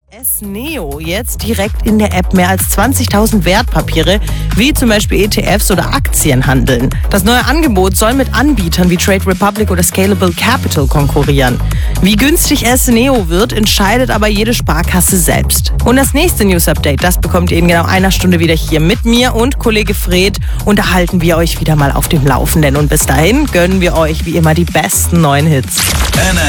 S-Neo jetzt direkt in der App mehr als 20.000 Wertpapiere, wie zum Beispiel ETFs oder Aktien handeln. Das neue Angebot soll mit Anbietern wie Trade Republic oder Scalable Capital konkurrieren. Wie günstig S-Neo wird, entscheidet aber jede Sparkasse selbst. Und das nächste News-Update, das bekommt ihr in genau einer Stunde wieder hier mit mir und Kollege Fred. Unterhalten wir euch wieder mal auf dem Laufenden. Und bis dahin gönnen wir euch wie immer die besten neuen Hits.